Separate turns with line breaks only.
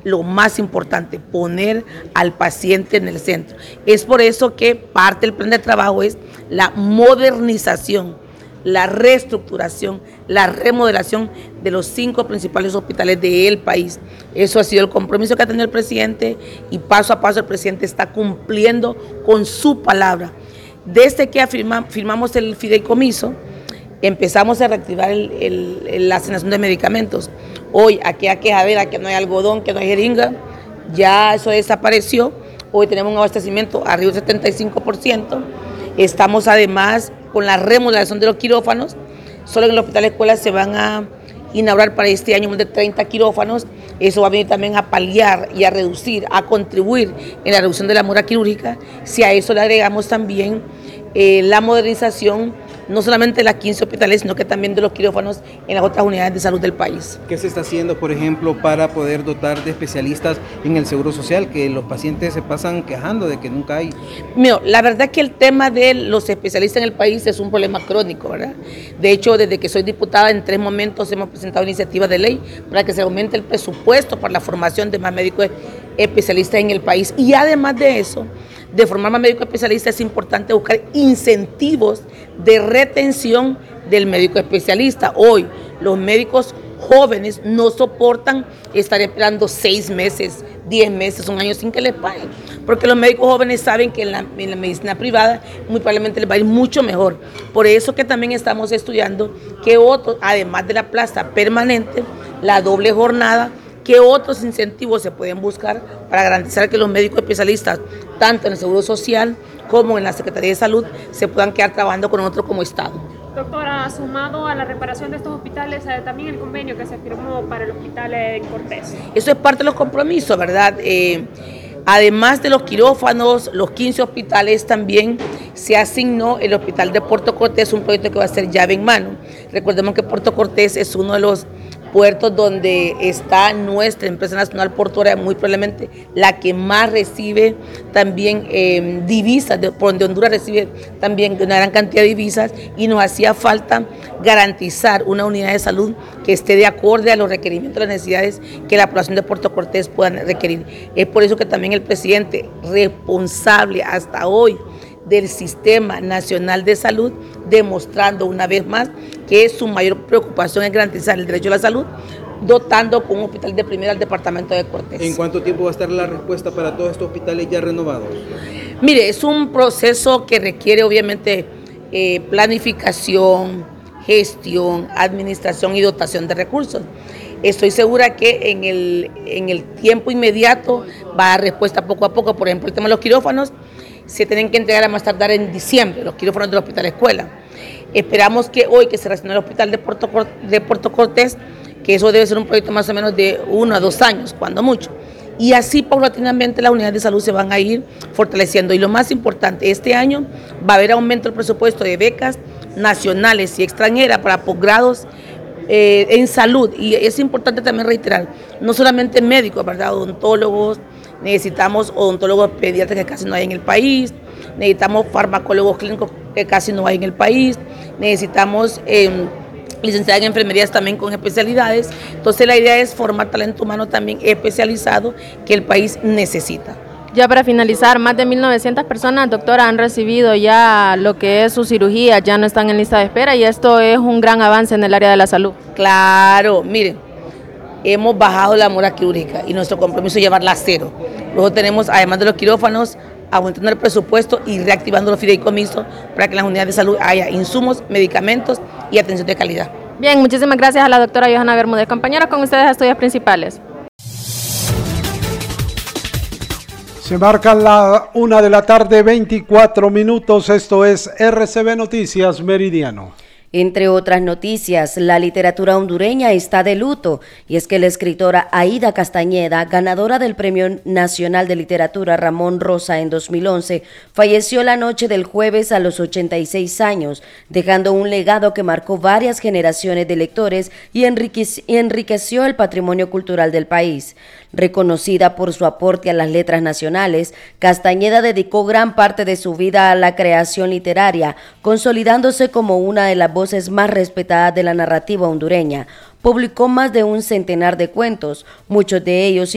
lo más importante, poner al paciente en el centro. Es por eso que parte del plan de trabajo es la modernización, la reestructuración, la remodelación de los 5 principales hospitales del país. Eso ha sido el compromiso que ha tenido el presidente y paso a paso el presidente está cumpliendo con su palabra. Desde que firmamos el fideicomiso, empezamos a reactivar la asignación de medicamentos. Hoy, aquella quejadera que no hay algodón, que no hay jeringa, ya eso desapareció. Hoy tenemos un abastecimiento arriba del 75%. Estamos además con la remodelación de los quirófanos. Solo en el Hospital Escuela se van a inaugurar para este año más de 30 quirófanos. Eso va a venir también a paliar y a reducir, a contribuir en la reducción de la demora quirúrgica. Si a eso le agregamos también la modernización, no solamente de las 15 hospitales, sino que también de los quirófanos en las otras unidades de salud del país.
¿Qué se está haciendo, por ejemplo, para poder dotar de especialistas en el Seguro Social? Que los pacientes se pasan quejando de que nunca hay.
Mira, la verdad es que el tema de los especialistas en el país es un problema crónico, ¿verdad? De hecho, desde que soy diputada, en 3 momentos hemos presentado iniciativas de ley para que se aumente el presupuesto para la formación de más médicos especialistas en el país. Y además de eso, de formar más médicos especialistas, es importante buscar incentivos de retención del médico especialista. Hoy los médicos jóvenes no soportan estar esperando 6 meses, 10 meses, 1 año sin que les paguen, porque los médicos jóvenes saben que en la medicina privada muy probablemente les va a ir mucho mejor. Por eso que también estamos estudiando que otros, además de la plaza permanente, la doble jornada, ¿qué otros incentivos se pueden buscar para garantizar que los médicos especialistas, tanto en el Seguro Social como en la Secretaría de Salud, se puedan quedar trabajando con nosotros como Estado?
Doctora, sumado a la reparación de estos hospitales, también el convenio que se firmó para el hospital en Cortés.
Eso es parte de los compromisos, ¿verdad? Además de los quirófanos, los 15 hospitales, también se asignó el hospital de Puerto Cortés, un proyecto que va a ser llave en mano. Recordemos que Puerto Cortés es uno de los puertos donde está nuestra empresa nacional portuaria, muy probablemente la que más recibe también divisas, por donde Honduras recibe también una gran cantidad de divisas, y nos hacía falta garantizar una unidad de salud que esté de acorde a los requerimientos, las necesidades que la población de Puerto Cortés puedan requerir. Es por eso que también el presidente, responsable hasta hoy del Sistema Nacional de Salud, demostrando una vez más que su mayor preocupación es garantizar el derecho a la salud, dotando con un hospital de primera al departamento de Cortés.
¿En cuánto tiempo va a estar la respuesta para todos estos hospitales ya renovados?
Mire, es un proceso que requiere obviamente planificación, gestión, administración y dotación de recursos. Estoy segura que en el tiempo inmediato va a dar respuesta poco a poco. Por ejemplo, el tema de los quirófanos se tienen que entregar a más tardar en diciembre, los quirófanos del Hospital Escuela. Esperamos que hoy que se reaccione el Hospital de Puerto Cortés, que eso debe ser un proyecto más o menos de 1 a 2 años, cuando mucho. Y así paulatinamente las unidades de salud se van a ir fortaleciendo. Y lo más importante, este año va a haber aumento del presupuesto de becas nacionales y extranjeras para posgrados en salud. Y es importante también reiterar, no solamente médicos, ¿verdad? Odontólogos, necesitamos odontólogos pediatras que casi no hay en el país, necesitamos farmacólogos clínicos que casi no hay en el país, necesitamos licenciadas en enfermerías también con especialidades. Entonces la idea es formar talento humano también especializado que el país necesita.
Ya para finalizar, más de 1.900 personas, doctora, han recibido ya lo que es su cirugía, ya no están en lista de espera, y esto es un gran avance en el área de la salud.
Claro, miren, hemos bajado la demora quirúrgica y nuestro compromiso es llevarla a 0. Luego tenemos, además de los quirófanos, aumentando el presupuesto y reactivando los fideicomisos para que en las unidades de salud haya insumos, medicamentos y atención de calidad.
Bien, muchísimas gracias a la doctora Johanna Bermúdez. Compañeros, con ustedes a Estudios Principales.
Se marca la 1 de la tarde, 24 minutos. Esto es RCB Noticias Meridiano.
Entre otras noticias, la literatura hondureña está de luto, y es que la escritora Aída Castañeda, ganadora del Premio Nacional de Literatura Ramón Rosa en 2011, falleció la noche del jueves a los 86 años, dejando un legado que marcó varias generaciones de lectores y enriqueció el patrimonio cultural del país. Reconocida por su aporte a las letras nacionales, Castañeda dedicó gran parte de su vida a la creación literaria, consolidándose como una de las voces más respetadas de la narrativa hondureña. Publicó más de un centenar de cuentos, muchos de ellos